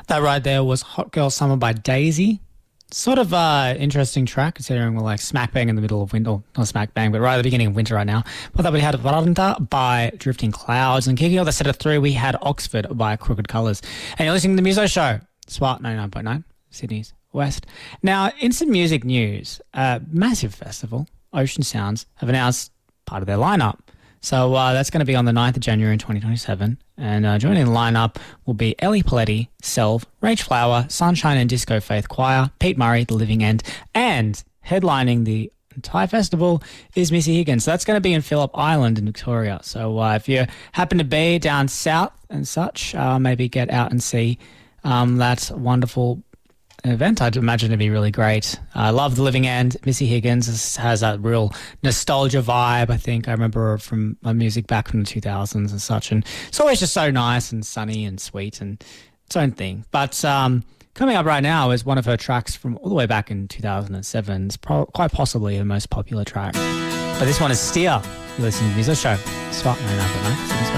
That right there was Hot Girl Summer by Daisy. Sort of interesting track considering we're like smack bang in the middle of winter, not smack bang, but right at the beginning of winter right now. But that we had Varanta by Drifting Clouds, and kicking off the set of three we had Oxford by Crooked Colours. And you're listening to the Muso Show, Swat 99.9, Sydney's West. Now, instant music news, massive festival, Ocean Sounds, have announced part of their lineup. So that's going to be on the 9th of January in 2027. And joining the lineup will be Ellie Paletti, Selv, Rage Flower, Sunshine and Disco Faith Choir, Pete Murray, The Living End, and headlining the entire festival is Missy Higgins. So that's going to be in Phillip Island in Victoria. So if you happen to be down south and such, maybe get out and see that wonderful event. I'd imagine it'd be really great. I love The Living End. Missy Higgins has that real nostalgia vibe. I think I remember her from my music back from the 2000s and such. And it's always just so nice and sunny and sweet and its own thing. But coming up right now is one of her tracks from all the way back in 2007. It's quite possibly her most popular track. But this one is Steer. You're listening to the Muso Show. Swap 99.9.